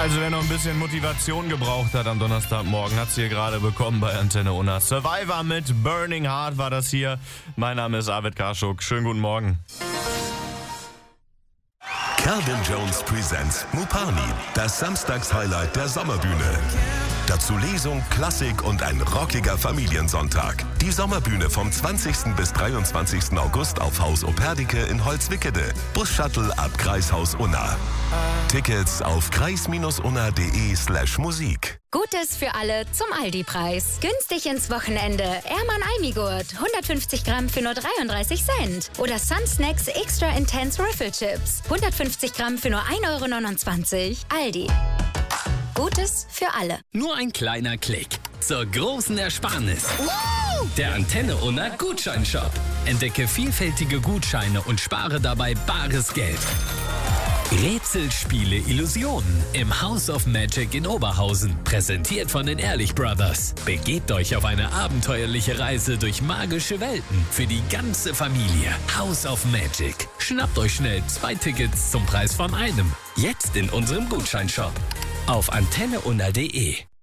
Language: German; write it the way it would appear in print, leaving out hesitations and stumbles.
Also wer noch ein bisschen Motivation gebraucht hat am Donnerstagmorgen, hat es hier gerade bekommen bei Antenne Unna. Survivor mit Burning Heart war das hier. Mein Name ist Arvid Karschuk. Schönen guten Morgen. Calvin Jones presents Mupani, das Samstagshighlight der Sommerbühne. Dazu Lesung, Klassik und ein rockiger Familiensonntag. Die Sommerbühne vom 20. bis 23. August auf Haus Operdike in Holzwickede. Bus-Shuttle ab Kreishaus Unna. Tickets auf kreis-unna.de/musik. Gutes für alle zum Aldi-Preis. Günstig ins Wochenende. Erman Almigurt. 150 Gramm für nur 33 Cent. Oder Sun Snacks Extra Intense Riffle Chips. 150 Gramm für nur 1,29 €. Aldi. Gutes für alle. Nur ein kleiner Klick zur großen Ersparnis. Der Antenne Unna Gutscheinshop. Entdecke vielfältige Gutscheine und spare dabei bares Geld. Rätselspiele Illusionen im House of Magic in Oberhausen. Präsentiert von den Ehrlich Brothers. Begebt euch auf eine abenteuerliche Reise durch magische Welten für die ganze Familie. House of Magic. Schnappt euch schnell 2 Tickets zum Preis von einem. Jetzt in unserem Gutscheinshop. Auf antenneunna.de.